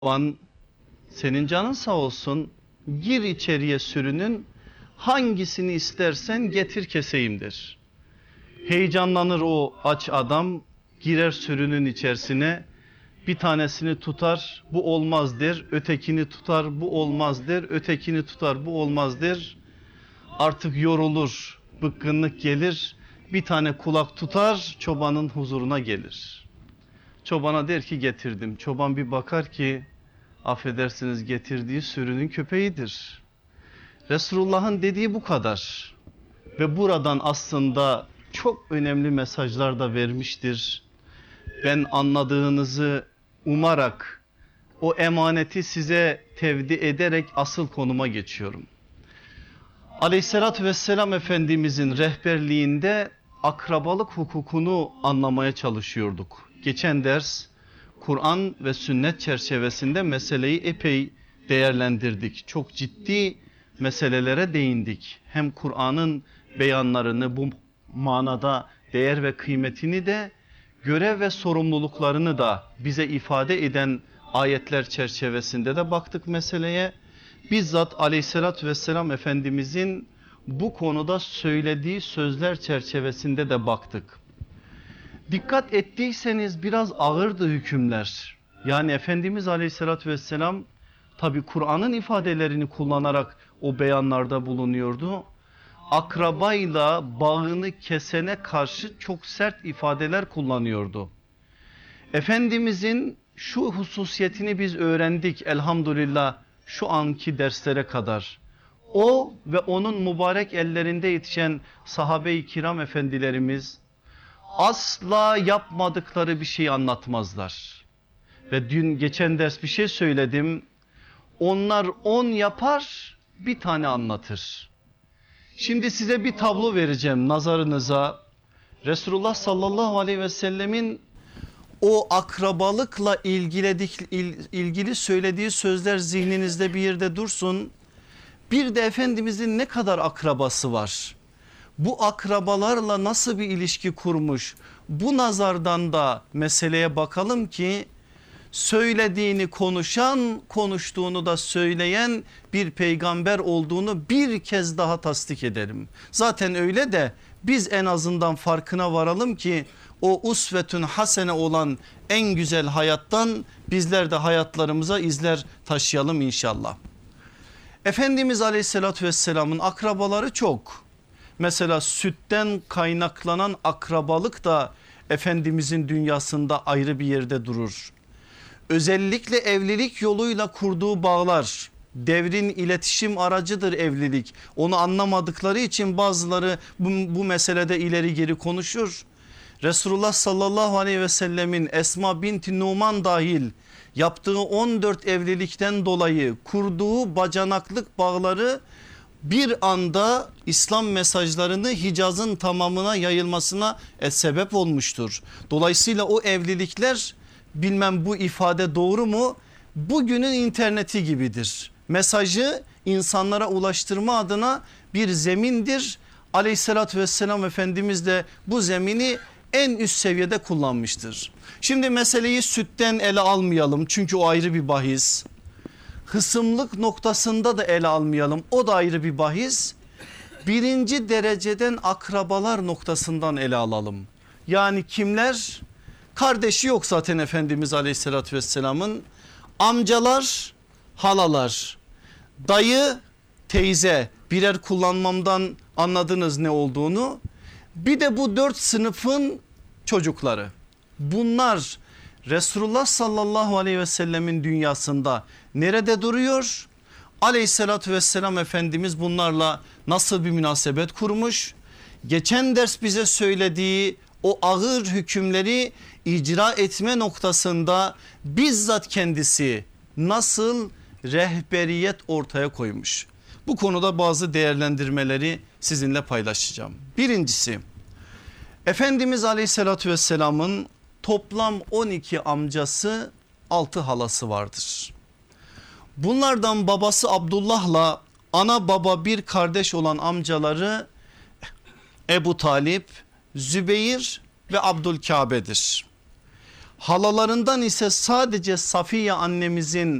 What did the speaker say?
An senin canın sağ olsun, gir içeriye sürünün, hangisini istersen getir keseyimdir. Heyecanlanır o aç adam, girer sürünün içerisine, bir tanesini tutar, bu olmaz der, ötekini tutar, bu olmaz der, ötekini tutar, bu olmaz der. Artık yorulur, bıkkınlık gelir, bir tane kulak tutar, çobanın huzuruna gelir. Çobana der ki getirdim. Çoban bir bakar ki, affedersiniz, getirdiği sürünün köpeğidir. Resulullah'ın dediği bu kadar. Ve buradan aslında çok önemli mesajlar da vermiştir. Ben anladığınızı umarak o emaneti size tevdi ederek asıl konuma geçiyorum. Aleyhissalatü vesselam Efendimizin rehberliğinde akrabalık hukukunu anlamaya çalışıyorduk. Geçen ders Kur'an ve sünnet çerçevesinde meseleyi epey değerlendirdik. Çok ciddi meselelere değindik. Hem Kur'an'ın beyanlarını, bu manada değer ve kıymetini de, görev ve sorumluluklarını da bize ifade eden ayetler çerçevesinde de baktık meseleye. Bizzat Aleyhisselatü Vesselam Efendimizin bu konuda söylediği sözler çerçevesinde de baktık. Dikkat ettiyseniz biraz ağırdı hükümler. Yani Efendimiz Aleyhisselatü Vesselam tabi Kur'an'ın ifadelerini kullanarak o beyanlarda bulunuyordu. Akrabayla bağını kesene karşı çok sert ifadeler kullanıyordu. Efendimizin şu hususiyetini biz öğrendik elhamdülillah şu anki derslere kadar. O ve onun mübarek ellerinde yetişen sahabe-i kiram efendilerimiz asla yapmadıkları bir şey anlatmazlar. Ve dün geçen ders bir şey söyledim. Onlar 10 yapar, bir tane anlatır. Şimdi size bir tablo vereceğim nazarınıza. Resulullah sallallahu aleyhi ve sellemin o akrabalıkla ilgili söylediği sözler zihninizde bir yerde dursun. Bir de Efendimizin ne kadar akrabası var? Bu akrabalarla nasıl bir ilişki kurmuş? Bu nazardan da meseleye bakalım ki söylediğini konuşan, konuştuğunu da söyleyen bir peygamber olduğunu bir kez daha tasdik edelim. Zaten öyle de biz en azından farkına varalım ki o usvetün hasene olan en güzel hayattan bizler de hayatlarımıza izler taşıyalım inşallah. Efendimiz Aleyhisselatü Vesselam'ın akrabaları çok. Mesela sütten kaynaklanan akrabalık da Efendimizin dünyasında ayrı bir yerde durur. Özellikle evlilik yoluyla kurduğu bağlar, devrin iletişim aracıdır evlilik. Onu anlamadıkları için bazıları bu meselede ileri geri konuşur. Resulullah sallallahu aleyhi ve sellemin Esma binti Numan dahil yaptığı 14 evlilikten dolayı kurduğu bacanaklık bağları bir anda İslam mesajlarını Hicaz'ın tamamına yayılmasına sebep olmuştur. Dolayısıyla o evlilikler, bilmem bu ifade doğru mu, bugünün interneti gibidir. Mesajı insanlara ulaştırma adına bir zemindir. Aleyhissalatü vesselam Efendimiz de bu zemini en üst seviyede kullanmıştır. Şimdi meseleyi sütten ele almayalım çünkü o ayrı bir bahis. Hısımlık noktasında da ele almayalım, o da ayrı bir bahis. Birinci dereceden akrabalar noktasından ele alalım. Yani kimler? Kardeşi yok zaten Efendimiz Aleyhisselatü Vesselam'ın. Amcalar, halalar, dayı, teyze, birer kullanmamdan anladınız ne olduğunu. Bir de bu 4 sınıfın çocukları. Bunlar Resulullah sallallahu aleyhi ve sellemin dünyasında nerede duruyor? Aleyhissalatü vesselam Efendimiz bunlarla nasıl bir münasebet kurmuş? Geçen ders bize söylediği o ağır hükümleri icra etme noktasında bizzat kendisi nasıl rehberiyet ortaya koymuş? Bu konuda bazı değerlendirmeleri sizinle paylaşacağım. Birincisi, Efendimiz Aleyhisselatü Vesselam'ın toplam 12 amcası, 6 halası vardır. Bunlardan babası Abdullah'la ana baba bir kardeş olan amcaları Ebu Talip, Zübeyir ve Abdülkabe'dir. Halalarından ise sadece Safiye annemizin